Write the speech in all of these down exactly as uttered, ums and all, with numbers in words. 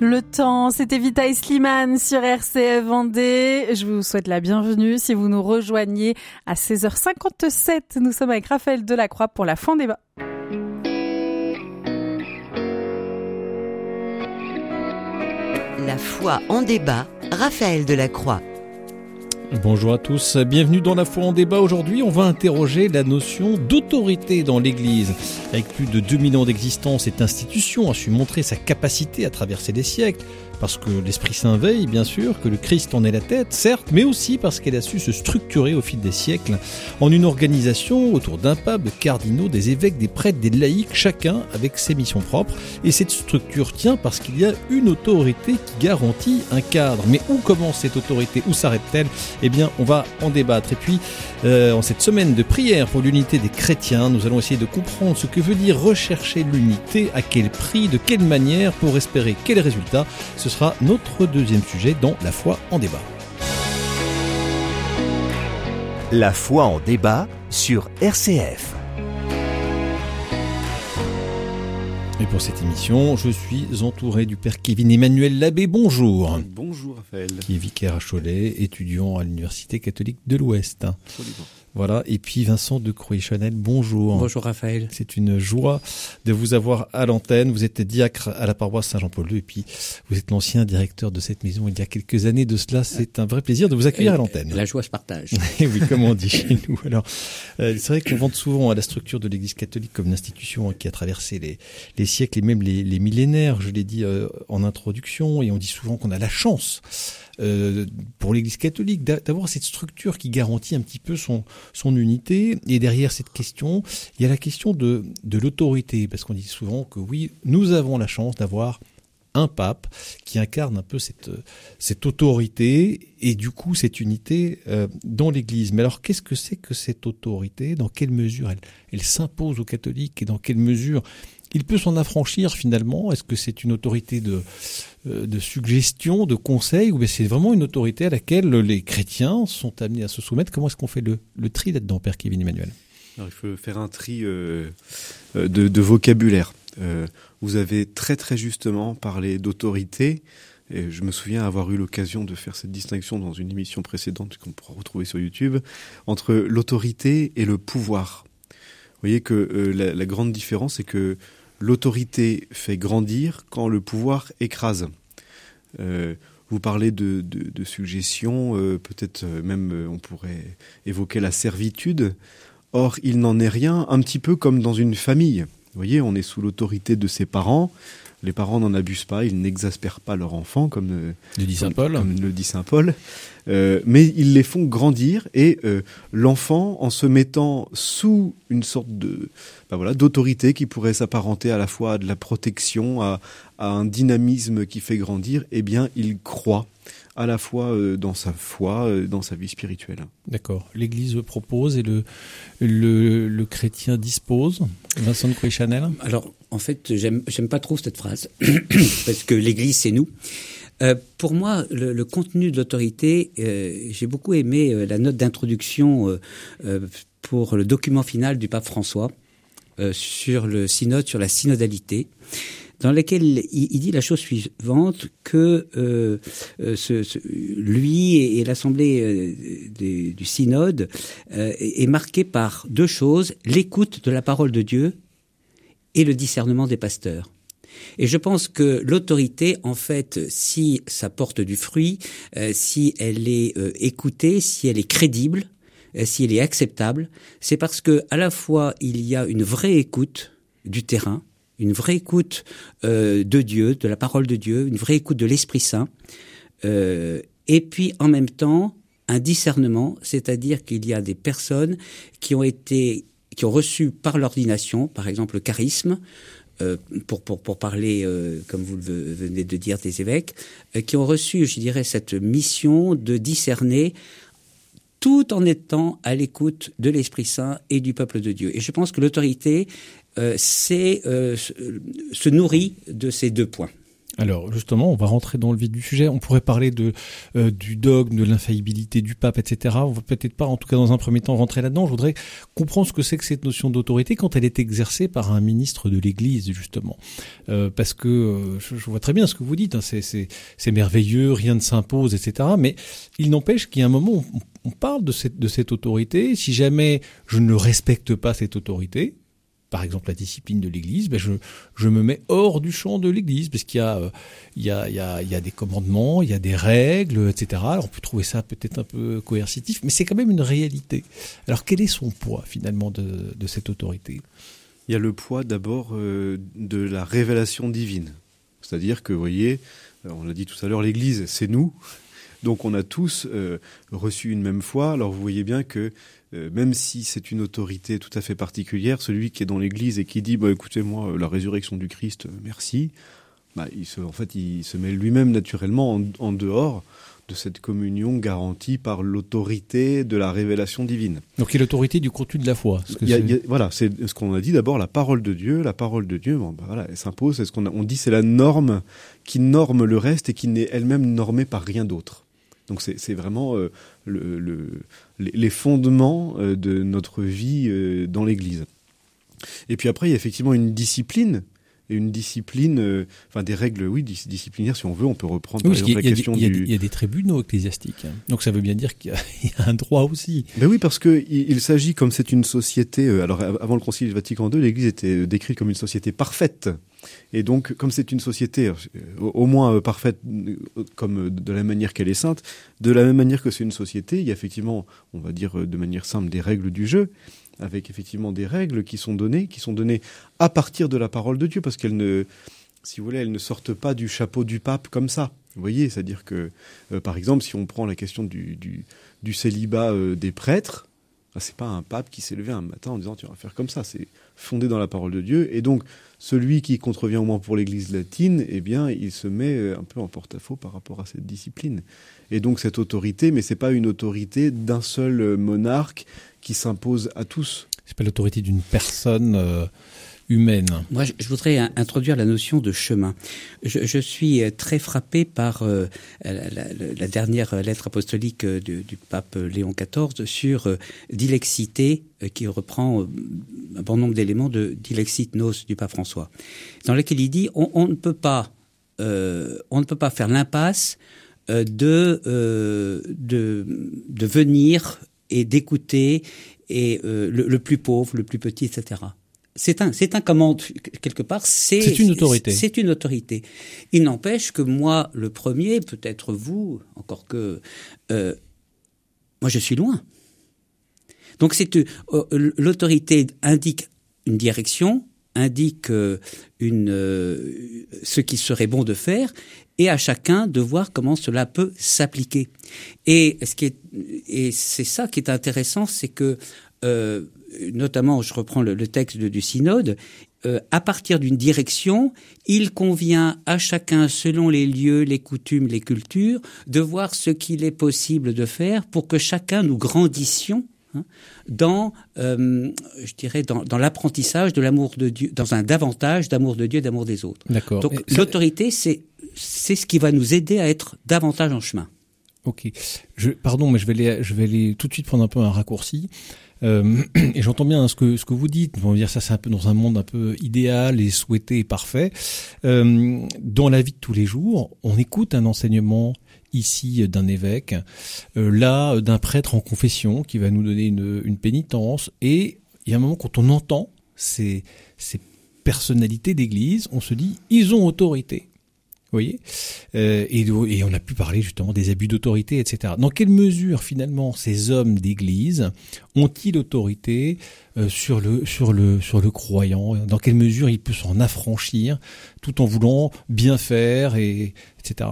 Le temps, c'était Vitaï Slimane sur R C F Vendée. Je vous souhaite la bienvenue si vous nous rejoignez à seize heures cinquante-sept. Nous sommes avec Raphaël Delacroix pour la Foi en débat. La Foi en débat, Raphaël Delacroix. Bonjour à tous, bienvenue dans La Foi en débat. Aujourd'hui, on va interroger la notion d'autorité dans l'Église. Avec plus de deux mille ans d'existence, cette institution a su montrer sa capacité à traverser les siècles, parce que l'Esprit Saint veille, bien sûr, que le Christ en est la tête, certes, mais aussi parce qu'elle a su se structurer au fil des siècles en une organisation autour d'un pape, de cardinaux, des évêques, des prêtres, des laïcs, chacun avec ses missions propres. Et cette structure tient parce qu'il y a une autorité qui garantit un cadre. Mais où commence cette autorité? Où s'arrête-t-elle? Eh bien, on va en débattre. Et puis, euh, en cette semaine de prière pour l'unité des chrétiens, nous allons essayer de comprendre ce que veut dire rechercher l'unité, à quel prix, de quelle manière, pour espérer quels résultats. Ce sera notre deuxième sujet dans La Foi en débat. La Foi en débat sur R C F. Et pour cette émission, je suis entouré du père Kevin Emmanuel Labbé. Bonjour. Bonjour Raphaël. Qui est vicaire à Cholet, étudiant à l'Université catholique de l'Ouest. Absolument. Voilà, et puis Vincent de Crouy-Chanel, bonjour. Bonjour Raphaël. C'est une joie de vous avoir à l'antenne. Vous êtes diacre à la paroisse Saint-Jean-Paul deux et puis vous êtes l'ancien directeur de cette maison il y a quelques années de cela. C'est un vrai plaisir de vous accueillir et à l'antenne. La joie se partage. Et oui, comme on dit chez nous. Alors, euh, c'est vrai qu'on vante souvent à la structure de l'Église catholique comme une institution qui a traversé les, les siècles et même les, les millénaires. Je l'ai dit euh, en introduction, et on dit souvent qu'on a la chance Euh, pour l'Église catholique d'avoir cette structure qui garantit un petit peu son, son unité. Et derrière cette question, il y a la question de, de l'autorité, parce qu'on dit souvent que oui, nous avons la chance d'avoir un pape qui incarne un peu cette, cette autorité et du coup cette unité euh, dans l'Église. Mais alors qu'est-ce que c'est que cette autorité? Dans quelle mesure elle, elle s'impose aux catholiques et dans quelle mesure il peut s'en affranchir finalement? Est-ce que c'est une autorité de, euh, de suggestion, de conseil, ou bien c'est vraiment une autorité à laquelle les chrétiens sont amenés à se soumettre? Comment est-ce qu'on fait le, le tri là-dedans, Père Kevin Emmanuel? Alors, il faut faire un tri euh, de, de vocabulaire. Euh, vous avez très très justement parlé d'autorité. Et je me souviens avoir eu l'occasion de faire cette distinction dans une émission précédente qu'on pourra retrouver sur YouTube, entre l'autorité et le pouvoir. Vous voyez que euh, la, la grande différence, c'est que l'autorité fait grandir quand le pouvoir écrase. Euh, vous parlez de, de, de suggestion, euh, peut-être même euh, on pourrait évoquer la servitude. Or, il n'en est rien, un petit peu comme dans une famille. Vous voyez, on est sous l'autorité de ses parents. Les parents n'en abusent pas, ils n'exaspèrent pas leurs enfants, comme, euh, le, dit comme, Saint Paul. comme le dit Saint Paul. Euh, mais ils les font grandir et euh, l'enfant, en se mettant sous une sorte de, ben voilà, d'autorité qui pourrait s'apparenter à la fois à de la protection, à, à un dynamisme qui fait grandir, eh bien, il croit à la fois euh, dans sa foi, euh, dans sa vie spirituelle. D'accord. L'Église propose et le, le, le chrétien dispose. Vincent de Crouy-Chanel. Alors, en fait, j'aime, j'aime pas trop cette phrase, parce que l'Église, c'est nous. Euh, pour moi, le, le contenu de l'autorité, euh, j'ai beaucoup aimé euh, la note d'introduction euh, euh, pour le document final du pape François euh, sur le synode, sur la synodalité, dans laquelle il, il dit la chose suivante, que euh, ce, ce, lui et, et l'assemblée euh, des, du synode euh, est, est marquée par deux choses, l'écoute de la parole de Dieu et le discernement des pasteurs. Et je pense que l'autorité, en fait, si ça porte du fruit, euh, si elle est euh, écoutée, si elle est crédible, euh, si elle est acceptable, c'est parce que à la fois il y a une vraie écoute du terrain, une vraie écoute euh, de Dieu, de la parole de Dieu, une vraie écoute de l'Esprit Saint, euh, et puis en même temps un discernement, c'est-à-dire qu'il y a des personnes qui ont été, qui ont reçu par l'ordination, par exemple le charisme, euh, pour, pour, pour parler, euh, comme vous le venez de dire, des évêques, euh, qui ont reçu, je dirais, cette mission de discerner tout en étant à l'écoute de l'Esprit Saint et du peuple de Dieu. Et je pense que l'autorité, euh, c'est, euh, se nourrit de ces deux points. Alors justement, on va rentrer dans le vif du sujet. On pourrait parler de euh, du dogme, de l'infaillibilité du pape, et cetera. On va peut-être pas, en tout cas dans un premier temps, rentrer là-dedans. Je voudrais comprendre ce que c'est que cette notion d'autorité quand elle est exercée par un ministre de l'Église, justement. Euh, parce que euh, je, je vois très bien ce que vous dites. Hein, c'est, c'est, c'est merveilleux, rien ne s'impose, et cetera. Mais il n'empêche qu'il y a un moment où on, on parle de cette de cette autorité. Si jamais je ne respecte pas cette autorité, par exemple la discipline de l'Église, ben je je me mets hors du champ de l'Église parce qu'il y a euh, il y a il y a il y a des commandements, il y a des règles, et cetera. Alors on peut trouver ça peut-être un peu coercitif, mais c'est quand même une réalité. Alors quel est son poids finalement de de cette autorité ? Il y a le poids d'abord euh, de la révélation divine, c'est-à-dire que vous voyez, on l'a dit tout à l'heure, l'Église c'est nous, donc on a tous euh, reçu une même foi. Alors vous voyez bien que Euh, même si c'est une autorité tout à fait particulière, celui qui est dans l'Église et qui dit bah, « écoutez, moi, la résurrection du Christ, euh, merci bah, », il se, en fait, il se met lui-même naturellement en, en dehors de cette communion garantie par l'autorité de la révélation divine. Donc il y a l'autorité du contenu de la foi. Il y a, il y a, voilà, c'est ce qu'on a dit d'abord, la parole de Dieu. La parole de Dieu, bon, bah, voilà, elle s'impose. C'est ce qu'on a, on dit c'est la norme qui norme le reste et qui n'est elle-même normée par rien d'autre. Donc c'est, c'est vraiment euh, le, le, les fondements euh, de notre vie euh, dans l'Église. Et puis après, il y a effectivement une discipline, et une discipline, euh, enfin des règles, oui, dis- disciplinaires, si on veut, on peut reprendre oui, par exemple la question il y a du... des, il y a des tribunaux ecclésiastiques, hein. Donc ça veut bien dire qu'il y a, il y a un droit aussi. Ben oui, parce que il, il s'agit, comme c'est une société, euh, alors avant le Concile Vatican deux, l'Église était décrite comme une société parfaite. Et donc, comme c'est une société euh, au, au moins euh, parfaite, euh, comme euh, de la manière qu'elle est sainte, de la même manière que c'est une société, il y a effectivement, on va dire euh, de manière simple, des règles du jeu, avec effectivement des règles qui sont données, qui sont données à partir de la parole de Dieu, parce qu'elles ne, si vous voulez, elles ne sortent pas du chapeau du pape comme ça. Vous voyez, c'est-à-dire que, euh, par exemple, si on prend la question du, du, du célibat euh, des prêtres, ah, c'est pas un pape qui s'est levé un matin en disant tu vas faire comme ça, c'est fondé dans la parole de Dieu. Et donc celui qui contrevient au moins pour l'Église latine, eh bien il se met un peu en porte-à-faux par rapport à cette discipline. Et donc cette autorité, mais c'est pas une autorité d'un seul monarque qui s'impose à tous. C'est pas l'autorité d'une personne euh, humaine. Moi, je, je voudrais in- introduire la notion de chemin. Je, je suis très frappé par euh, la, la, la dernière lettre apostolique du, du pape Léon quatorze sur euh, dilexité, euh, qui reprend euh, un bon nombre d'éléments de Dilexit Nos du pape François, dans lequel il dit on, on ne peut pas, euh, on ne peut pas faire l'impasse euh, de, euh, de de venir et d'écouter et euh, le, le plus pauvre, le plus petit, et cetera. C'est un, c'est un commande, quelque part, c'est... C'est une autorité. C'est, c'est une autorité. Il n'empêche que moi, le premier, peut-être vous, encore que... Euh, moi, je suis loin. Donc, c'est, euh, l'autorité indique une direction, indique euh, une, euh, ce qu'il serait bon de faire, et à chacun de voir comment cela peut s'appliquer. Et, ce qui est, et c'est ça qui est intéressant, c'est que... Euh, notamment, je reprends le, le texte de, du synode, euh, à partir d'une direction, il convient à chacun, selon les lieux, les coutumes, les cultures, de voir ce qu'il est possible de faire pour que chacun nous grandissions hein, dans, euh, je dirais, dans, dans l'apprentissage de l'amour de Dieu, dans un davantage d'amour de Dieu et d'amour des autres. D'accord. Donc, Et l'autorité, c'est, c'est ce qui va nous aider à être davantage en chemin. Ok. Je, pardon, mais je vais aller, je vais aller tout de suite prendre un peu un raccourci. Euh, et j'entends bien ce que ce que vous dites. On va dire ça, c'est un peu dans un monde un peu idéal et souhaité et parfait. Euh, dans la vie de tous les jours, on écoute un enseignement ici d'un évêque, euh, là d'un prêtre en confession qui va nous donner une, une pénitence. Et il y a un moment quand on entend ces ces personnalités d'église, on se dit ils ont autorité. Vous voyez, euh, et, et on a pu parler justement des abus d'autorité, et cetera. Dans quelle mesure finalement ces hommes d'Église ont-ils autorité euh, sur le sur le sur le croyant? Dans quelle mesure il peut s'en affranchir tout en voulant bien faire et etc.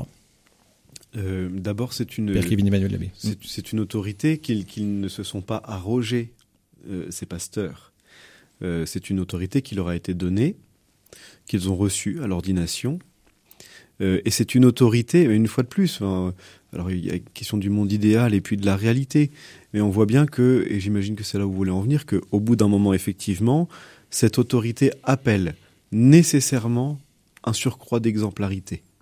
Euh, d'abord, c'est une Père Kevin Emmanuel Labbé. c'est, c'est une autorité qu'ils, qu'ils ne se sont pas arrogés, euh, ces pasteurs. Euh, c'est une autorité qui leur a été donnée, qu'ils ont reçue à l'ordination. Euh, et c'est une autorité, une fois de plus, hein, alors il y a une question du monde idéal et puis de la réalité, mais on voit bien que, et j'imagine que c'est là où vous voulez en venir, qu'au bout d'un moment, effectivement, cette autorité appelle nécessairement un surcroît d'exemplarité.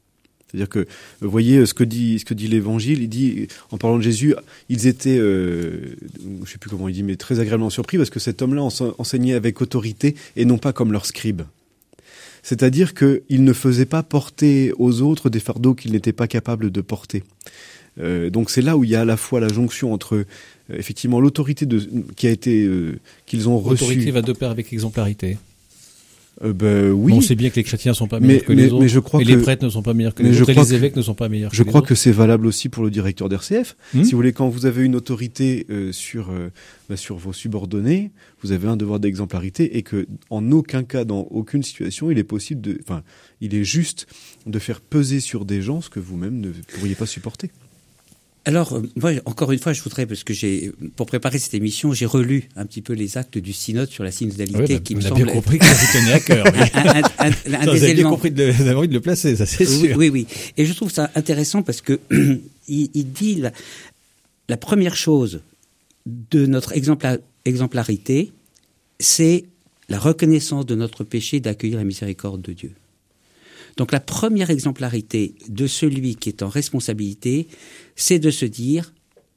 C'est-à-dire que, vous voyez ce que dit ce que dit l'Évangile, il dit, en parlant de Jésus, ils étaient, euh, je sais plus comment il dit, mais très agréablement surpris parce que cet homme-là enseignait avec autorité et non pas comme leur scribe. C'est-à-dire qu'il ne faisait pas porter aux autres des fardeaux qu'ils n'étaient pas capables de porter. Euh, donc c'est là où il y a à la fois la jonction entre euh, effectivement l'autorité de, qui a été euh, qu'ils ont reçue. L'autorité va de pair avec exemplarité. Euh, ben, oui. On sait bien que les chrétiens ne sont pas meilleurs mais, que mais, les autres, mais je crois et que, les prêtres ne sont pas meilleurs que les autres, et les évêques que, ne sont pas meilleurs que je les crois autres. que c'est valable aussi pour le directeur d'R C F. Mmh. Si vous voulez, quand vous avez une autorité euh, sur euh, bah, sur vos subordonnés, vous avez un devoir d'exemplarité et que en aucun cas, dans aucune situation, il est possible de, enfin, il est juste de faire peser sur des gens ce que vous-même ne pourriez pas supporter. Alors, moi, encore une fois, je voudrais, parce que j'ai, pour préparer cette émission, j'ai relu un petit peu les actes du synode sur la synodalité, oui, bah, qui me semble. On a bien compris que ça vous tenait à cœur. Oui. un, un, un, un ça, des vous avez éléments... bien compris de le, vous avez envie de le placer, ça c'est oui, sûr. Oui, oui. Et je trouve ça intéressant parce que il, il dit la, la première chose de notre exempla, exemplarité, c'est la reconnaissance de notre péché, d'accueillir la miséricorde de Dieu. Donc la première exemplarité de celui qui est en responsabilité, c'est de se dire,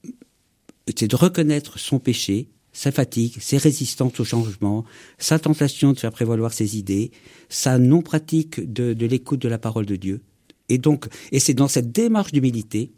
c'est de reconnaître son péché, sa fatigue, ses résistances au changement, sa tentation de faire prévaloir ses idées, sa non-pratique de, de l'écoute de la parole de Dieu. Et donc, et c'est dans cette démarche d'humilité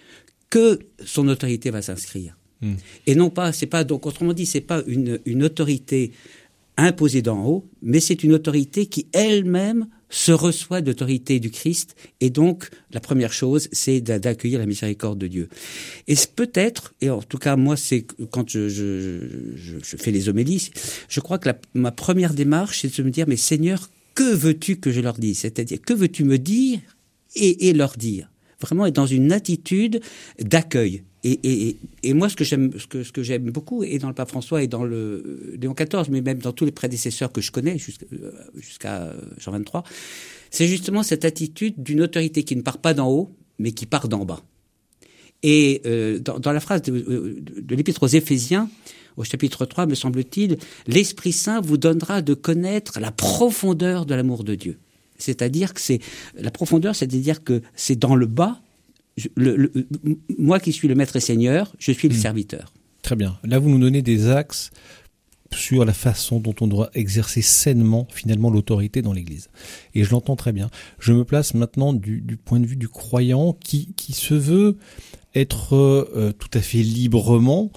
que son autorité va s'inscrire. Mmh. Et non pas, c'est pas, donc autrement dit, c'est pas une, une autorité imposée d'en haut, mais c'est une autorité qui elle-même se reçoit d'autorité du Christ, et donc la première chose, c'est d'accueillir la miséricorde de Dieu. Et peut-être, et en tout cas moi, c'est quand je, je, je, je fais les homélies, je crois que la, ma première démarche, c'est de me dire, mais Seigneur, que veux-tu que je leur dise ? C'est-à-dire, que veux-tu me dire et, et leur dire ? Vraiment être dans une attitude d'accueil. Et, et, et moi, ce que j'aime, ce que, ce que j'aime beaucoup, et dans le pape François et dans le Léon quatorze, mais même dans tous les prédécesseurs que je connais jusqu'à, jusqu'à Jean vingt-trois, c'est justement cette attitude d'une autorité qui ne part pas d'en haut, mais qui part d'en bas. Et euh, dans, dans la phrase de, de, de l'Épître aux Éphésiens, au chapitre trois, me semble-t-il, l'Esprit Saint vous donnera de connaître la profondeur de l'amour de Dieu. C'est-à-dire que c'est la profondeur, c'est-à-dire que c'est dans le bas. Je, le, le, moi qui suis le maître et seigneur, je suis le mmh. serviteur. Très bien. Là, vous nous donnez des axes sur la façon dont on doit exercer sainement, finalement, l'autorité dans l'Église. Et je l'entends très bien. Je me place maintenant du, du point de vue du croyant qui, qui se veut être euh, tout à fait librement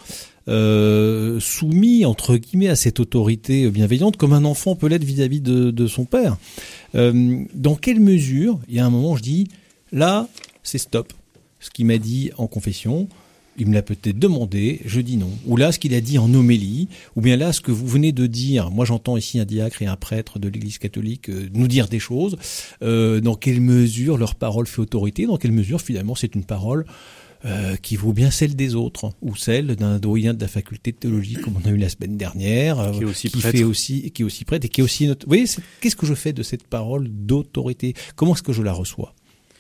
euh, soumis, entre guillemets, à cette autorité bienveillante, comme un enfant peut l'être vis-à-vis de, de son père. Euh, dans quelle mesure, il y a un moment, je dis, là, c'est stop. Ce qu'il m'a dit en confession, il me l'a peut-être demandé, je dis non. Ou là, ce qu'il a dit en homélie, ou bien là, ce que vous venez de dire. Moi, j'entends ici un diacre et un prêtre de l'Église catholique euh, nous dire des choses. Euh, dans quelle mesure leur parole fait autorité ? Dans quelle mesure, finalement, c'est une parole euh, qui vaut bien celle des autres, ou celle d'un doyen de la faculté de théologie, comme on a eu la semaine dernière, euh, qui est aussi qui prêtre. fait aussi, qui est aussi prêtre et qui est aussi notre... Vous voyez, c'est... qu'est-ce que je fais de cette parole d'autorité ? Comment est-ce que je la reçois ?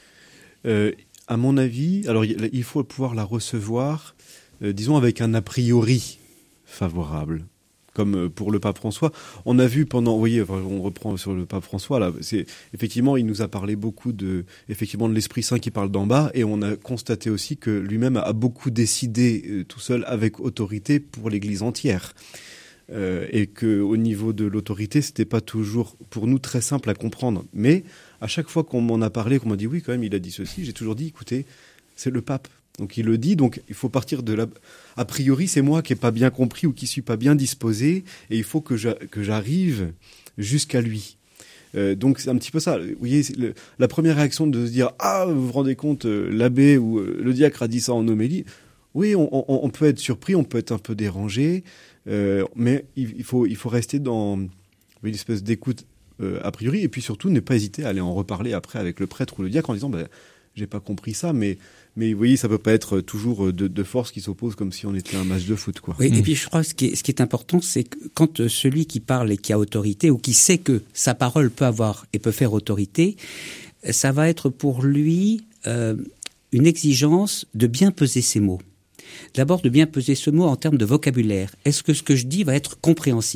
euh... À mon avis, alors il faut pouvoir la recevoir, euh, disons, avec un a priori favorable. Comme pour le pape François. On a vu pendant, vous voyez, on reprend sur le pape François, là, c'est, effectivement, il nous a parlé beaucoup de, effectivement, de l'Esprit Saint qui parle d'en bas, et on a constaté aussi que lui-même a beaucoup décidé euh, tout seul avec autorité pour l'Église entière. Euh, et qu'au niveau de l'autorité, c'était pas toujours, pour nous, très simple à comprendre. Mais à chaque fois qu'on m'en a parlé, qu'on m'a dit, oui, quand même, il a dit ceci, j'ai toujours dit, écoutez, c'est le pape. Donc il le dit, donc il faut partir de là. A priori, c'est moi qui n'ai pas bien compris ou qui ne suis pas bien disposé, et il faut que, j'a, que j'arrive jusqu'à lui. Euh, donc c'est un petit peu ça. Vous voyez, le, la première réaction de se dire, ah, vous vous rendez compte, euh, l'abbé ou euh, le diacre a dit ça en homélie. Oui, on, on, on peut être surpris, on peut être un peu dérangé, euh, mais il, il, faut, il faut rester dans une espèce d'écoute euh, a priori, et puis surtout ne pas hésiter à aller en reparler après avec le prêtre ou le diacre en disant, bah, j'ai pas compris ça, mais mais vous voyez, ça peut pas être toujours deux de forces qui s'opposent comme si on était un match de foot, quoi. Oui, mmh. Et puis je crois que ce qui est, ce qui est important, c'est que quand celui qui parle et qui a autorité, ou qui sait que sa parole peut avoir et peut faire autorité, ça va être pour lui euh, une exigence de bien peser ses mots. D'abord, de bien peser ce mot en termes de vocabulaire. Est-ce que ce que je dis va être compréhensible ?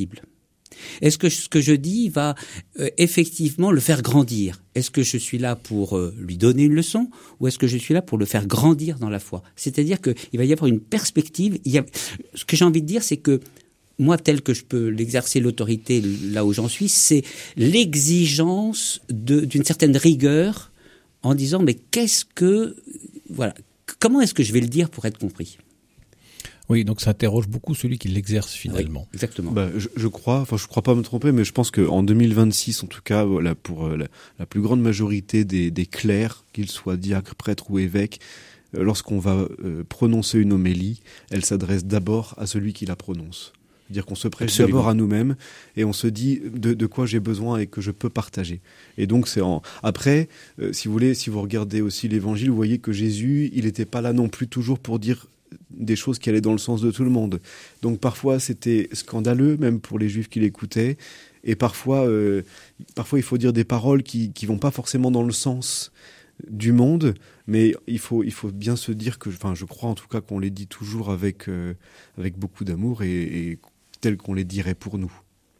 Est-ce que ce que je dis va euh, effectivement le faire grandir? Est-ce que je suis là pour euh, lui donner une leçon ou est-ce que je suis là pour le faire grandir dans la foi? C'est-à-dire qu'il va y avoir une perspective. Il y a... Ce que j'ai envie de dire, c'est que moi, tel que je peux l'exercer l'autorité là où j'en suis, c'est l'exigence de, d'une certaine rigueur en disant mais qu'est-ce que... Voilà. Comment est-ce que je vais le dire pour être compris? Oui, donc ça interroge beaucoup celui qui l'exerce finalement. Oui, exactement. Bah, je, je crois, enfin je crois pas me tromper, mais je pense qu'en deux mille vingt-six, en tout cas, voilà, pour la, la plus grande majorité des, des clercs, qu'ils soient diacres, prêtres ou évêques, euh, lorsqu'on va euh, prononcer une homélie, elle s'adresse d'abord à celui qui la prononce. C'est-à-dire qu'on se prêche Absolument. d'abord à nous-mêmes et on se dit de, de quoi j'ai besoin et que je peux partager. Et donc c'est en après, euh, si vous voulez, si vous regardez aussi l'Évangile, vous voyez que Jésus, il n'était pas là non plus toujours pour dire des choses qui allaient dans le sens de tout le monde. Donc parfois c'était scandaleux, même pour les Juifs qui l'écoutaient, et parfois, euh, parfois il faut dire des paroles qui qui vont pas forcément dans le sens du monde, mais il faut il faut bien se dire que, enfin je crois en tout cas qu'on les dit toujours avec euh, avec beaucoup d'amour et, et tel qu'on les dirait pour nous.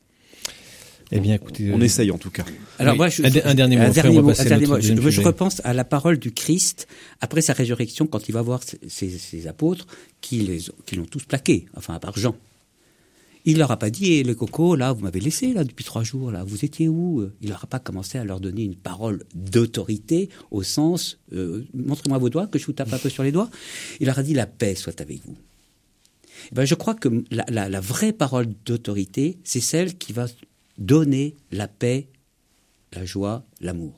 Eh bien, écoutez, on, on essaye en tout cas. Alors oui, moi, je, un, un dernier mot. Un Après, dernier on va mot, passer un à dernier notre mot. Je, deuxième je sujet. repense à la parole du Christ après sa résurrection, quand il va voir ses, ses, ses apôtres qui les qui l'ont tous plaqués, enfin à part Jean. Il leur a pas dit, eh, les cocos, là, vous m'avez laissé là depuis trois jours, là, vous étiez où? Il leur a pas commencé à leur donner une parole d'autorité au sens, euh, montrez-moi vos doigts, que je vous tape un peu sur les doigts. Il leur a dit, la paix soit avec vous. Eh ben, je crois que la, la, la vraie parole d'autorité, c'est celle qui va donner la paix, la joie, l'amour.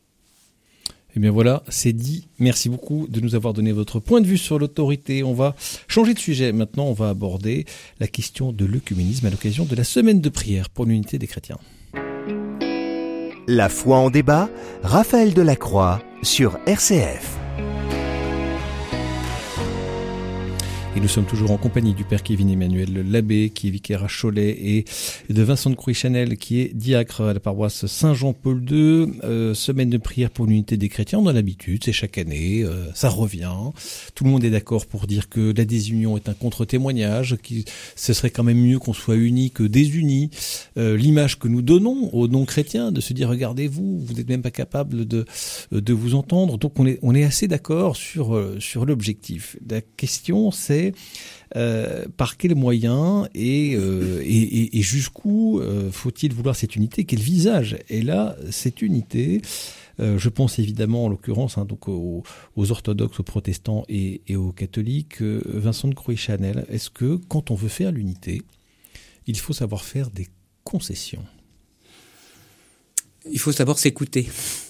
Eh bien voilà, c'est dit. Merci beaucoup de nous avoir donné votre point de vue sur l'autorité. On va changer de sujet. Maintenant, on va aborder la question de l'œcuménisme à l'occasion de la semaine de prière pour l'unité des chrétiens. La foi en débat, Raphaël Delacroix sur R C F. Et nous sommes toujours en compagnie du Père Kevin Emmanuel Labbé, qui est vicaire à Cholet, et de Vincent de Crouy-Chanel, qui est diacre à la paroisse Saint-Jean-Paul deux. Euh, semaine de prière pour l'unité des chrétiens, on a l'habitude, c'est chaque année, euh, ça revient. Tout le monde est d'accord pour dire que la désunion est un contre-témoignage, que ce serait quand même mieux qu'on soit unis que désunis. Euh, l'image que nous donnons aux non-chrétiens, de se dire, regardez-vous, vous n'êtes même pas capable de, de vous entendre. Donc on est, on est assez d'accord sur, sur l'objectif. La question, c'est Euh, par quels moyens et, euh, et, et, et jusqu'où euh, faut-il vouloir cette unité? Quel visage est là cette unité? euh, Je pense évidemment en l'occurrence hein, donc aux, aux orthodoxes, aux protestants et, et aux catholiques. Euh, Vincent de Crouy-Chanel, est-ce que quand on veut faire l'unité, il faut savoir faire des concessions? Il faut savoir s'écouter.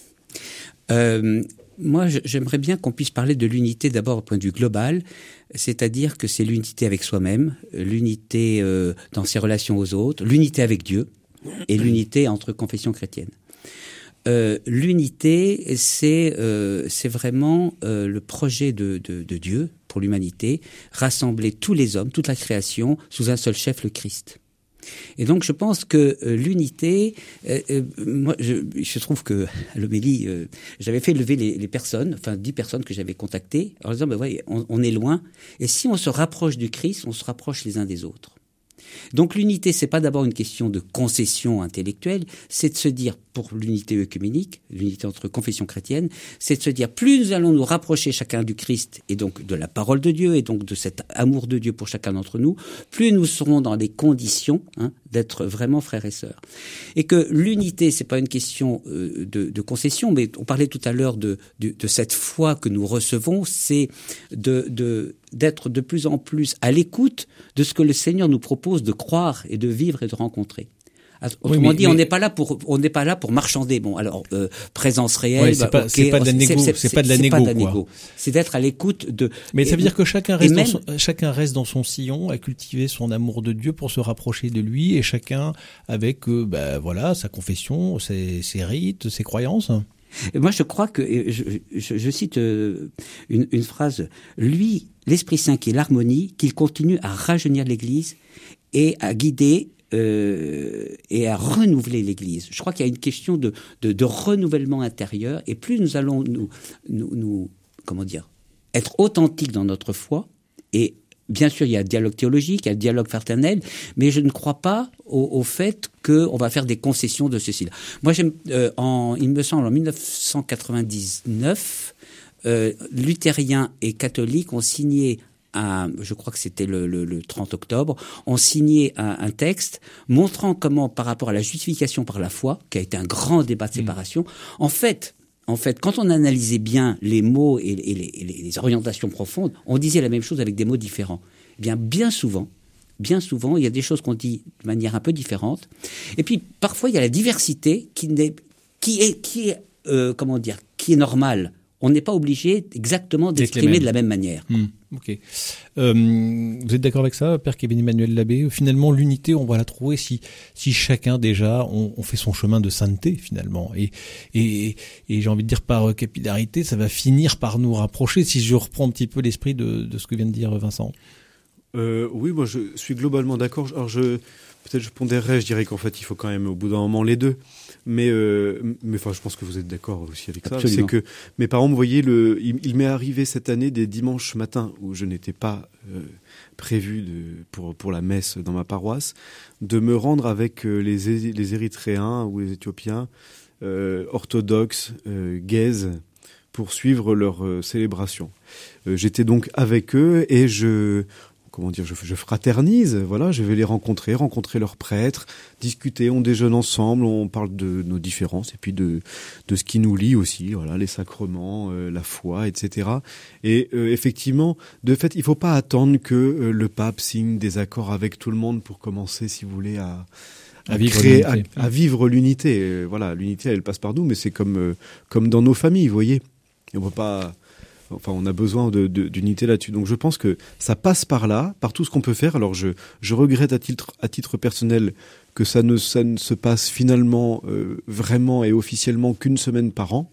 Euh, Moi, j'aimerais bien qu'on puisse parler de l'unité d'abord au point de vue global, c'est-à-dire que c'est l'unité avec soi-même, l'unité euh, dans ses relations aux autres, l'unité avec Dieu et l'unité entre confessions chrétiennes. Euh, l'unité, c'est euh, c'est vraiment euh, le projet de, de, de Dieu pour l'humanité, rassembler tous les hommes, toute la création, sous un seul chef, le Christ. Et donc je pense que euh, l'unité, euh, euh, moi je, je trouve que à l'homélie, euh, j'avais fait lever les, les personnes, enfin dix personnes que j'avais contactées, en disant ben voyez, on, on est loin, et si on se rapproche du Christ, on se rapproche les uns des autres. Donc l'unité, c'est pas d'abord une question de concession intellectuelle, c'est de se dire, pour l'unité œcuménique, l'unité entre confessions chrétiennes, c'est de se dire, plus nous allons nous rapprocher chacun du Christ, et donc de la parole de Dieu, et donc de cet amour de Dieu pour chacun d'entre nous, plus nous serons dans les conditions hein, d'être vraiment frères et sœurs. Et que l'unité, c'est pas une question euh, de, de concession, mais on parlait tout à l'heure de, de, de cette foi que nous recevons, c'est de, de, d'être de plus en plus à l'écoute de ce que le Seigneur nous propose de croire et de vivre et de rencontrer. Autrement oui, mais, dit, mais... on n'est pas là pour on n'est pas là pour marchander. Bon, alors euh, présence réelle. Ouais, c'est bah, pas okay, c'est pas de la négo, c'est, c'est, c'est pas de la négo, quoi. Négo. C'est d'être à l'écoute de. Mais et, ça veut dire que chacun reste même... dans son, chacun reste dans son sillon à cultiver son amour de Dieu pour se rapprocher de lui, et chacun avec euh, bah voilà sa confession, ses, ses rites, ses croyances. Et moi, je crois que je, je, je cite euh, une, une phrase. Lui, l'Esprit Saint qui est l'harmonie, qu'il continue à rajeunir l'Église et à guider. Euh, et à renouveler l'Église. Je crois qu'il y a une question de, de, de renouvellement intérieur, et plus nous allons nous, nous, nous, comment dire, être authentiques dans notre foi et Bien sûr, il y a le dialogue théologique, il y a le dialogue fraternel, mais je ne crois pas au, au fait qu'on va faire des concessions de ceci-là. Moi, j'aime, euh, en, il me semble, en dix-neuf cent quatre-vingt-dix-neuf, euh, luthériens et catholiques ont signé un, je crois que c'était le, le, le trente octobre, ont signé un, un texte montrant comment, par rapport à la justification par la foi, qui a été un grand débat de séparation, mmh. en fait, En fait, quand on analysait bien les mots et les, et les, les orientations profondes, on disait la même chose avec des mots différents. Eh bien, bien souvent, bien souvent, il y a des choses qu'on dit de manière un peu différente. Et puis, parfois, il y a la diversité qui, n'est, qui est, qui est euh, comment dire, qui est normale. On n'est pas obligé exactement d'exprimer de la même manière. Mmh, ok. Euh, vous êtes d'accord avec ça, Père Kevin Emmanuel Labbé ? Finalement, l'unité, on va la trouver si si chacun déjà on, on fait son chemin de sainteté finalement. Et et et j'ai envie de dire par capillarité, ça va finir par nous rapprocher. Si je reprends un petit peu l'esprit de de ce que vient de dire Vincent. Euh, oui, moi je suis globalement d'accord. Alors je peut-être je pondérerais, je dirais qu'en fait il faut quand même au bout d'un moment les deux. Mais, euh, mais enfin, je pense que vous êtes d'accord aussi avec ça. Absolument. C'est que mes parents me voyaient le. Il, il m'est arrivé cette année des dimanches matins où je n'étais pas euh, prévu de, pour pour la messe dans ma paroisse, de me rendre avec euh, les les Érythréens ou les Éthiopiens euh, orthodoxes, euh, gays, pour suivre leur euh, célébration. Euh, j'étais donc avec eux et je. Comment dire, je, je fraternise, voilà, je vais les rencontrer, rencontrer leurs prêtres, discuter, on déjeune ensemble, on parle de nos différences et puis de de ce qui nous lie aussi, voilà, les sacrements, euh, la foi, et cetera. Et euh, effectivement, de fait, il faut pas attendre que euh, le pape signe des accords avec tout le monde pour commencer, si vous voulez, à à, à vivre créer, à, à vivre l'unité. Euh, voilà, l'unité, elle passe par nous, mais c'est comme euh, comme dans nos familles, vous voyez. On peut pas. Enfin, on a besoin de, de, d'unité là-dessus. Donc, je pense que ça passe par là, par tout ce qu'on peut faire. Alors, je, je regrette à titre, à titre personnel que ça ne, ça ne se passe finalement euh, vraiment et officiellement qu'une semaine par an.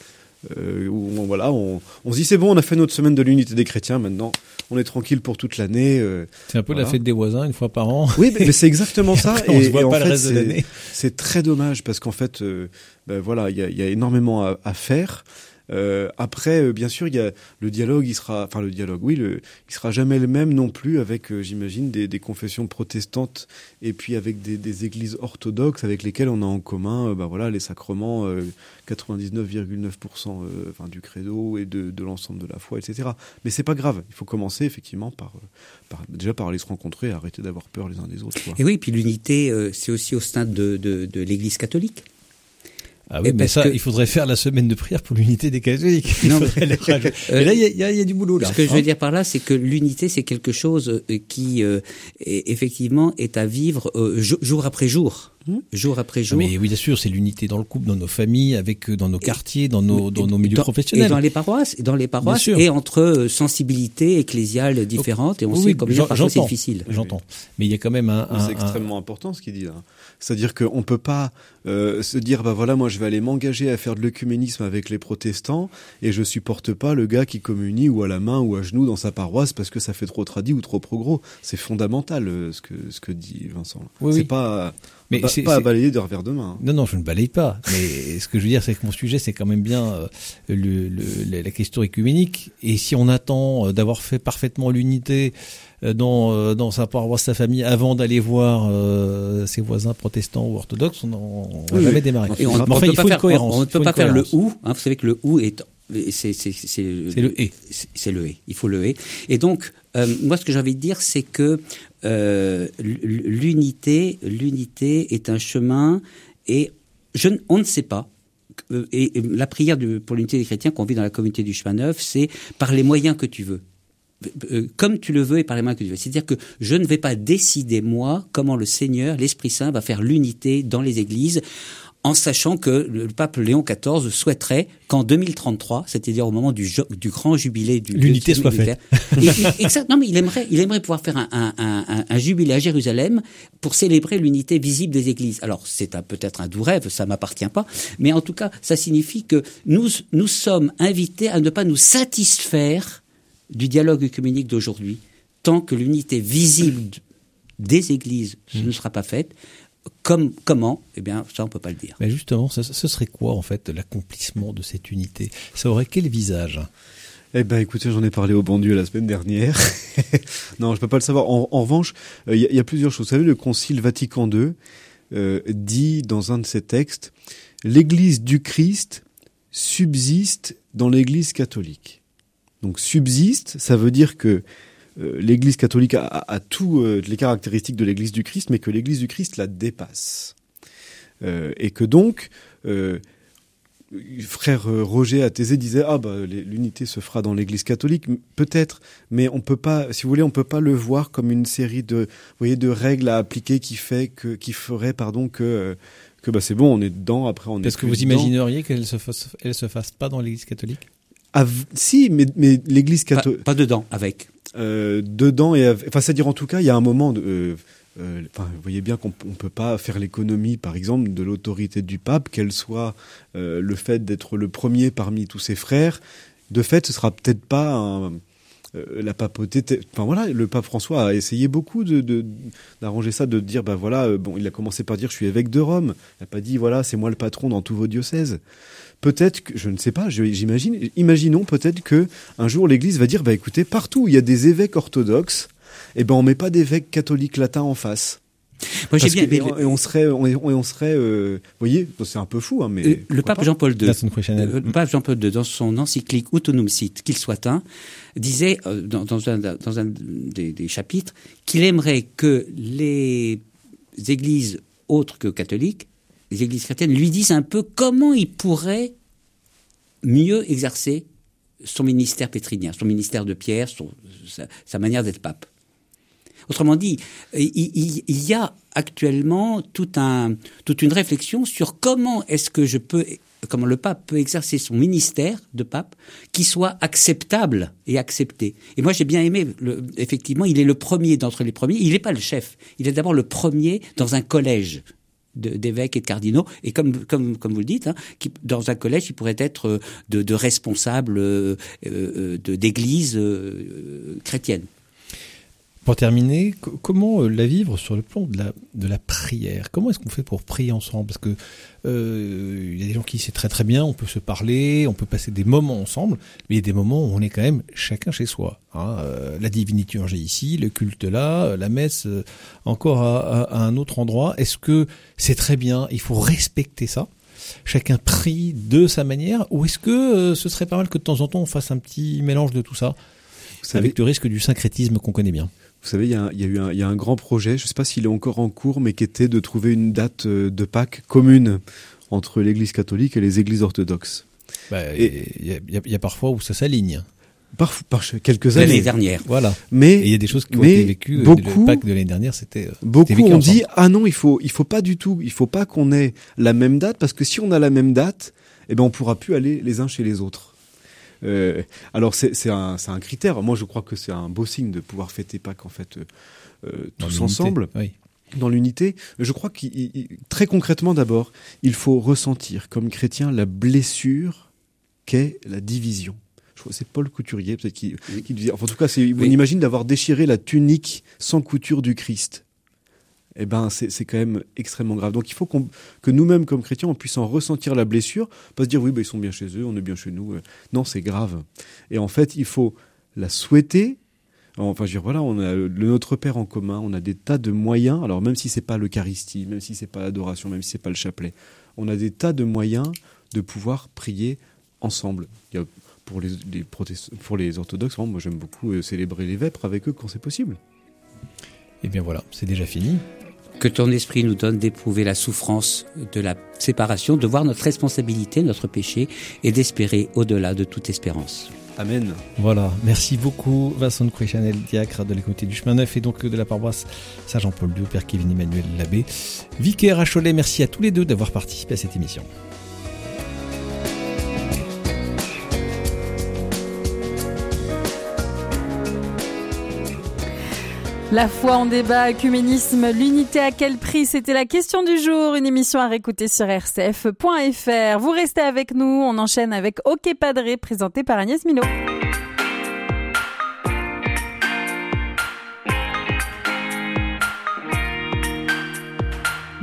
Euh, où on, voilà, on, on se dit c'est bon, on a fait notre semaine de l'unité des chrétiens. Maintenant, on est tranquille pour toute l'année. Euh, c'est un peu voilà. La fête des voisins une fois par an. Oui, mais, mais c'est exactement et ça. Après, on et, se voit et pas en le fait, reste de l'année. C'est très dommage parce qu'en fait, euh, ben voilà, il y a, y a énormément à, à faire. Euh, après, euh, bien sûr, il y a le dialogue. Il sera, enfin le dialogue, oui, le, il sera jamais le même non plus avec, euh, j'imagine, des, des confessions protestantes et puis avec des, des églises orthodoxes avec lesquelles on a en commun, euh, ben voilà, les sacrements, euh, quatre-vingt-dix-neuf virgule neuf pour cent euh, enfin, du credo et de, de l'ensemble de la foi, et cetera. Mais c'est pas grave. Il faut commencer effectivement par, euh, par déjà par aller se rencontrer, et arrêter d'avoir peur les uns des autres. Quoi. Et oui, puis l'unité, euh, c'est aussi au sein de, de, de l'Église catholique. Ah oui, et mais ça, que... il faudrait faire la semaine de prière pour l'unité des catholiques. Non, mais, euh, là, il y a, y, a, y a du boulot, là. Ce que je hein veux dire par là, c'est que l'unité, c'est quelque chose qui, euh, est, effectivement, est à vivre euh, jour après jour. Mmh. Jour après jour. Mais oui, bien sûr, c'est l'unité dans le couple, dans nos familles, avec dans nos quartiers, dans nos dans nos milieux dans, professionnels, et dans les paroisses, et dans les paroisses, et entre sensibilités ecclésiales différentes. Et on oui, sait combien parfois c'est difficile. J'entends. Mais il y a quand même un. un c'est extrêmement un... important ce qu'il dit là. C'est-à-dire qu'on peut pas euh, se dire bah voilà, moi je vais aller m'engager à faire de l'œcuménisme avec les protestants et je supporte pas le gars qui communie ou à la main ou à genoux dans sa paroisse parce que ça fait trop tradit ou trop progrès. C'est fondamental euh, ce que ce que dit Vincent. Oui, c'est oui. pas Mais pas, c'est, pas c'est... à balayer de revers de main. Non, non, je ne balaye pas. Mais ce que je veux dire, c'est que mon sujet, c'est quand même bien euh, le, le, la question œcuménique. Et si on attend d'avoir fait parfaitement l'unité dans, euh, dans sa paroisse, sa famille, avant d'aller voir euh, ses voisins protestants ou orthodoxes, on ne va oui, jamais démarrer. Et on, mais on enfin, peut il pas faut faire, une cohérence. On ne peut pas faire cohérence. le ou. Hein, vous savez que le ou est... C'est, c'est, c'est, c'est le et. C'est, c'est le et. Il faut le et. Et donc, euh, moi, ce que j'ai envie de dire, c'est que euh, l'unité, l'unité est un chemin et je, on ne sait pas. Et, et la prière du, pour l'unité des chrétiens qu'on vit dans la communauté du chemin neuf, c'est par les moyens que tu veux. Comme tu le veux et par les moyens que tu veux. C'est-à-dire que je ne vais pas décider, moi, comment le Seigneur, l'Esprit Saint, va faire l'unité dans les églises, en sachant que le pape Léon quatorze souhaiterait qu'en deux mille trente-trois, c'est-à-dire au moment du, du grand jubilé du l'unité soit faite. Exact. Non, mais il aimerait, il aimerait pouvoir faire un, un, un, un jubilé à Jérusalem pour célébrer l'unité visible des églises. Alors, c'est un, peut-être un doux rêve, ça m'appartient pas, mais en tout cas, ça signifie que nous, nous sommes invités à ne pas nous satisfaire du dialogue œcuménique d'aujourd'hui, tant que l'unité visible des églises mmh. ne sera pas faite. Comme, comment ? Eh bien, ça, on ne peut pas le dire. Mais justement, ce, ce serait quoi, en fait, l'accomplissement de cette unité ? Ça aurait quel visage ? Eh ben, écoutez, j'en ai parlé au bon Dieu la semaine dernière. Non, je peux pas le savoir. En, en revanche, il euh, y, y a plusieurs choses. Vous savez, le Concile Vatican deux euh, dit dans un de ses textes, l'Église du Christ subsiste dans l'Église catholique. Donc, subsiste, ça veut dire que euh, l'Église catholique a, a, a toutes euh, les caractéristiques de l'Église du Christ, mais que l'Église du Christ la dépasse. Euh, et que donc, euh, frère Roger Athésée disait ah bah l'unité se fera dans l'Église catholique, peut-être, mais on peut pas, si vous voulez, on peut pas le voir comme une série de, vous voyez, de règles à appliquer qui fait que, qui ferait, pardon, que que bah c'est bon, on est dedans, après on est. Est-ce que vous dedans. Imagineriez qu'elle se fasse, elle se fasse pas dans l'Église catholique? Ah, si, mais mais l'Église catholique. Pas, pas dedans, avec. Euh, dedans et, avec... enfin, c'est-à-dire en tout cas, il y a un moment de. Euh, Euh, enfin, vous voyez bien qu'on ne peut pas faire l'économie, par exemple, de l'autorité du pape, qu'elle soit euh, le fait d'être le premier parmi tous ses frères. De fait, ce sera peut-être pas un, euh, la papauté. Enfin voilà, le pape François a essayé beaucoup de, de, d'arranger ça, de dire, ben voilà, euh, bon, il a commencé par dire, je suis évêque de Rome. Il n'a pas dit, voilà, c'est moi le patron dans tous vos diocèses. Peut-être que, je ne sais pas, j'imagine, imaginons peut-être que un jour l'Église va dire, bah écoutez, partout où il y a des évêques orthodoxes, eh ben on met pas d'évêque catholique latin en face. Moi, j'ai bien que, et, on, et on serait, on, on serait, euh, vous voyez, c'est un peu fou, hein, mais euh, le pape Jean-Paul deux, le pape Jean-Paul deux, dans son encyclique Utonum Sit, qu'il soit un, disait euh, dans, dans un, dans un des, des chapitres qu'il aimerait que les églises autres que catholiques, les églises chrétiennes, lui disent un peu comment il pourrait mieux exercer son ministère pétrinien, son ministère de Pierre, son, sa, sa manière d'être pape. Autrement dit, il, il, il y a actuellement tout un, toute une réflexion sur comment est-ce que je peux, comment le pape peut exercer son ministère de pape qui soit acceptable et accepté. Et moi, j'ai bien aimé, le, effectivement, il est le premier d'entre les premiers. Il n'est pas le chef. Il est d'abord le premier dans un collège de, d'évêques et de cardinaux. Et comme, comme, comme vous le dites, hein, qui, dans un collège, il pourrait être de, de responsable euh, euh, de, d'église euh, chrétienne. Pour terminer, c- comment euh, la vivre sur le plan de la, de la prière? Comment est-ce qu'on fait pour prier ensemble? Parce que euh, il y a des gens qui c'est très très bien, on peut se parler, on peut passer des moments ensemble, mais il y a des moments où on est quand même chacun chez soi. Hein. Euh, la divine liturgie ici, le culte là, la messe euh, encore à, à, à un autre endroit. Est-ce que c'est très bien? Il faut respecter ça. Chacun prie de sa manière, ou est-ce que euh, ce serait pas mal que de temps en temps on fasse un petit mélange de tout ça, vous savez, avec le risque du syncrétisme qu'on connaît bien? Vous savez, il y a, il y a eu un, il y a un grand projet, je ne sais pas s'il est encore en cours, mais qui était de trouver une date de Pâques commune entre l'Église catholique et les Églises orthodoxes. Bah, et il y, y, y a parfois où ça s'aligne. Par, par quelques années. L'année dernière. Voilà. Mais il y a des choses qui ont été vécues. Beaucoup, le Pâques de l'année dernière, c'était. Beaucoup c'était ont dit ah non, il faut, il faut pas du tout, il faut pas qu'on ait la même date parce que si on a la même date, eh ben on pourra plus aller les uns chez les autres. Euh, alors c'est, c'est, un, c'est un critère. Moi, je crois que c'est un beau signe de pouvoir fêter Pâques en fait euh, tous ensemble, oui. Dans l'unité. Je crois que très concrètement, d'abord, il faut ressentir comme chrétien la blessure qu'est la division. Je crois que c'est Paul Couturier peut-être qui, qui disait. Enfin, en tout cas, c'est, on oui. imagine d'avoir déchiré la tunique sans couture du Christ. Eh ben, c'est, c'est quand même extrêmement grave. Donc, il faut qu'on, que nous-mêmes, comme chrétiens, on puisse en ressentir la blessure, pas se dire, oui, ben, ils sont bien chez eux, on est bien chez nous. Non, c'est grave. Et en fait, il faut la souhaiter. Enfin, je veux dire, voilà, on a le Notre Père en commun, on a des tas de moyens. Alors, même si c'est pas l'Eucharistie, même si c'est pas l'adoration, même si c'est pas le chapelet, on a des tas de moyens de pouvoir prier ensemble. Il y a, pour les, les protest... pour les orthodoxes, moi, j'aime beaucoup célébrer les vêpres avec eux quand c'est possible. Eh bien voilà, c'est déjà fini. Que ton esprit nous donne d'éprouver la souffrance de la séparation, de voir notre responsabilité, notre péché, et d'espérer au-delà de toute espérance. Amen. Voilà, merci beaucoup Vincent Coué-Chanel, diacre de la communauté du Chemin Neuf et donc de la paroisse Saint-Jean-Paul deux, Père Kevin Emmanuel Labbé, vicaire à Cholet. Merci à tous les deux d'avoir participé à cette émission. La foi en débat, œcuménisme, l'unité à quel prix? C'était la question du jour, une émission à réécouter sur r c f point f r. Vous restez avec nous, on enchaîne avec Ok Padré, présenté par Agnès Milo.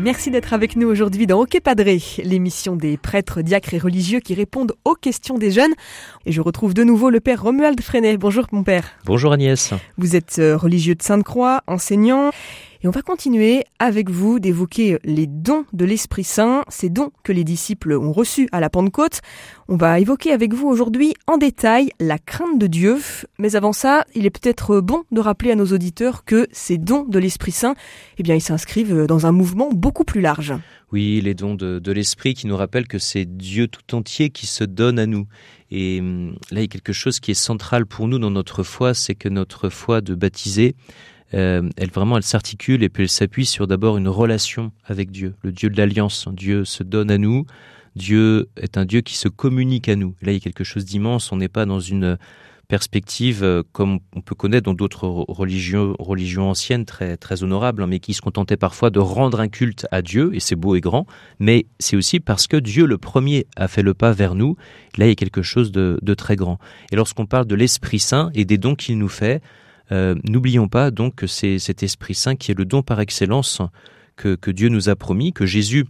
Merci d'être avec nous aujourd'hui dans Ok Padré, l'émission des prêtres, diacres et religieux qui répondent aux questions des jeunes. Et je retrouve de nouveau le père Romuald Freinet. Bonjour mon père. Bonjour Agnès. Vous êtes religieux de Sainte-Croix, enseignant. Et on va continuer avec vous d'évoquer les dons de l'Esprit Saint, ces dons que les disciples ont reçus à la Pentecôte. On va évoquer avec vous aujourd'hui en détail la crainte de Dieu. Mais avant ça, il est peut-être bon de rappeler à nos auditeurs que ces dons de l'Esprit Saint, eh bien, ils s'inscrivent dans un mouvement beaucoup plus large. Oui, les dons de, de l'Esprit qui nous rappellent que c'est Dieu tout entier qui se donne à nous. Et là, il y a quelque chose qui est central pour nous dans notre foi, c'est que notre foi de baptisé, Euh, elle vraiment, elle s'articule et puis elle s'appuie sur d'abord une relation avec Dieu, le Dieu de l'Alliance. Dieu se donne à nous, Dieu est un Dieu qui se communique à nous. Là, il y a quelque chose d'immense, on n'est pas dans une perspective euh, comme on peut connaître dans d'autres religions, religions anciennes très, très honorables, hein, mais qui se contentaient parfois de rendre un culte à Dieu, et c'est beau et grand, mais c'est aussi parce que Dieu le premier a fait le pas vers nous. Là, il y a quelque chose de, de très grand. Et lorsqu'on parle de l'Esprit Saint et des dons qu'il nous fait, Euh, n'oublions pas donc que c'est cet Esprit Saint qui est le don par excellence que, que Dieu nous a promis, que Jésus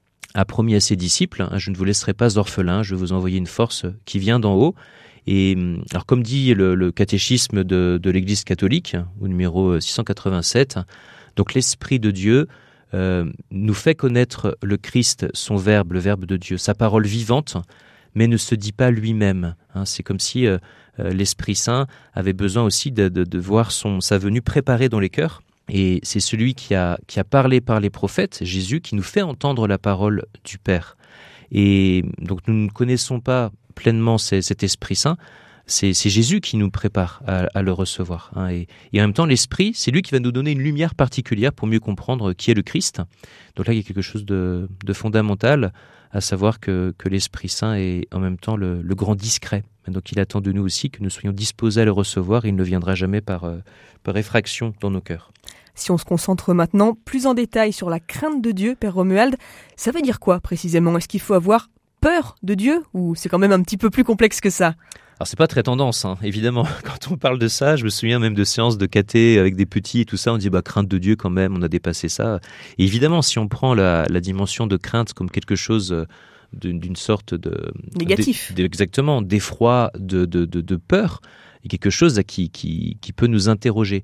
a promis à ses disciples. Hein, je ne vous laisserai pas orphelins, je vais vous envoyer une force qui vient d'en haut. Et alors, comme dit le, le catéchisme de, de l'Église catholique, au numéro six cent quatre-vingt-sept, donc l'Esprit de Dieu euh, nous fait connaître le Christ, son Verbe, le Verbe de Dieu, sa parole vivante, mais ne se dit pas lui-même. Hein, c'est comme si euh, euh, l'Esprit Saint avait besoin aussi de, de, de voir son, sa venue préparée dans les cœurs. Et c'est celui qui a, qui a parlé par les prophètes, Jésus, qui nous fait entendre la parole du Père. Et donc nous ne connaissons pas pleinement ces, cet Esprit Saint, c'est, c'est Jésus qui nous prépare à, à le recevoir. Hein, et, et en même temps, l'Esprit, c'est lui qui va nous donner une lumière particulière pour mieux comprendre qui est le Christ. Donc là, il y a quelque chose de, de fondamental, à savoir que, que l'Esprit Saint est en même temps le, le grand discret. Donc il attend de nous aussi que nous soyons disposés à le recevoir, et il ne viendra jamais par, euh, par effraction dans nos cœurs. Si on se concentre maintenant plus en détail sur la crainte de Dieu, Père Romuald, ça veut dire quoi précisément ? Est-ce qu'il faut avoir peur de Dieu, ou c'est quand même un petit peu plus complexe que ça ? Alors c'est pas très tendance, hein, évidemment. Quand on parle de ça, je me souviens même de séances de caté avec des petits et tout ça, on dit bah crainte de Dieu quand même, on a dépassé ça. Et évidemment, si on prend la, la dimension de crainte comme quelque chose de, d'une sorte de négatif, de, de, exactement, d'effroi, de, de, de, de peur, il y a quelque chose qui, qui, qui peut nous interroger.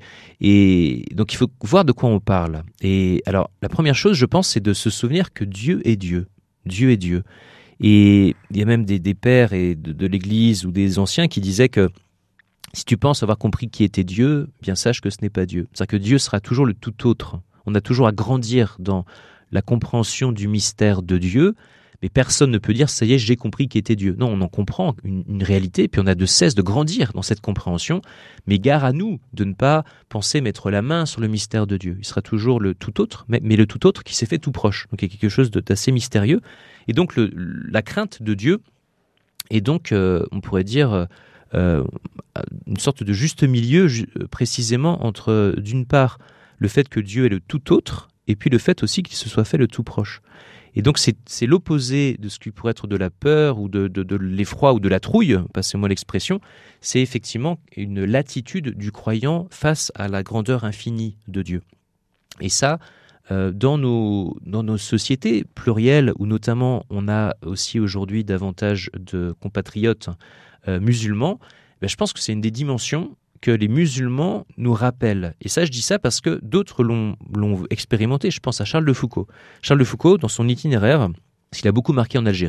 Et donc il faut voir de quoi on parle. Et alors la première chose, je pense, c'est de se souvenir que Dieu est Dieu. Dieu est Dieu. Et il y a même des, des pères et de, de l'Église ou des anciens qui disaient que si tu penses avoir compris qui était Dieu, bien sache que ce n'est pas Dieu. C'est-à-dire que Dieu sera toujours le tout autre. On a toujours à grandir dans la compréhension du mystère de Dieu, mais personne ne peut dire « ça y est, j'ai compris qui était Dieu ». Non, on en comprend une, une réalité, puis on a de cesse de grandir dans cette compréhension, mais gare à nous de ne pas penser mettre la main sur le mystère de Dieu. Il sera toujours le tout autre, mais, mais le tout autre qui s'est fait tout proche. Donc il y a quelque chose de, d'assez mystérieux. Et donc le, la crainte de Dieu est donc, euh, on pourrait dire, euh, une sorte de juste milieu ju- précisément entre, d'une part, le fait que Dieu est le tout autre, et puis le fait aussi qu'il se soit fait le tout proche. Et donc c'est, c'est l'opposé de ce qui pourrait être de la peur ou de, de, de l'effroi ou de la trouille, passez-moi l'expression, c'est effectivement une latitude du croyant face à la grandeur infinie de Dieu. Et ça, euh, dans, nos, dans nos sociétés plurielles, où notamment on a aussi aujourd'hui davantage de compatriotes euh, musulmans, ben je pense que c'est une des dimensions que les musulmans nous rappellent. Et ça, je dis ça parce que d'autres l'ont, l'ont expérimenté. Je pense à Charles de Foucauld. Charles de Foucauld, dans son itinéraire, ce qu'il a beaucoup marqué en Algérie,